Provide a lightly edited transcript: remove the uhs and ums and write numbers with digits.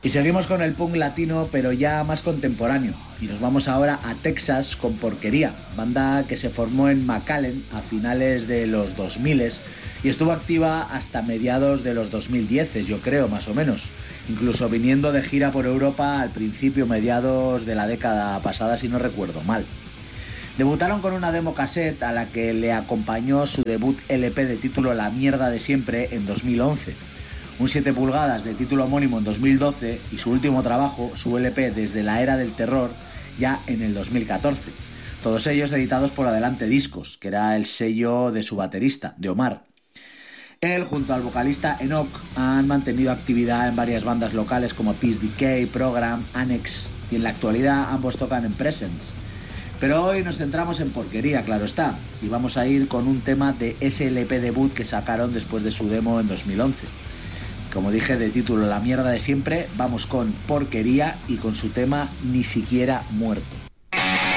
Y seguimos con el punk latino, pero ya más contemporáneo. Y nos vamos ahora a Texas con Porquería, banda que se formó en McAllen a finales de los 2000 y estuvo activa hasta mediados de los 2010, yo creo, más o menos. Incluso viniendo de gira por Europa al principio, mediados de la década pasada, si no recuerdo mal. Debutaron con una demo cassette a la que le acompañó su debut LP de título La mierda de siempre en 2011. Un 7 pulgadas de título homónimo en 2012 y su último trabajo, su LP Desde la Era del Terror, ya en el 2014. Todos ellos editados por Adelante Discos, que era el sello de su baterista, de Omar. Él, junto al vocalista Enoch, han mantenido actividad en varias bandas locales como Peace Decay, Program, Annex, y en la actualidad ambos tocan en Presence. Pero hoy nos centramos en Porquería, claro está, y vamos a ir con un tema de ese LP debut que sacaron después de su demo en 2011. Como dije, de título La mierda de siempre, vamos con Porquería y con su tema Ni siquiera muerto.